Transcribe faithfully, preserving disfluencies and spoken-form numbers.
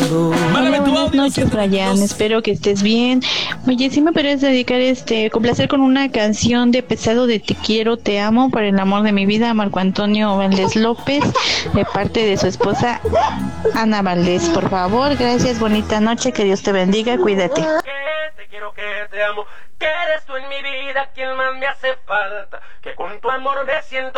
todo. Hola, buenas noches, Brian. Espero que estés bien. Oye, si me podrías dedicar este, complacer con una canción de Pesado de Te quiero, te amo, por el amor de mi vida, a Marco Antonio Valdés López, de parte de su esposa Ana Valdés, por favor. Gracias, bonita noche, que Dios te bendiga, cuídate. Que te quiero, que te amo, que eres tú en mi vida quien más me hace falta, que con tu amor me siento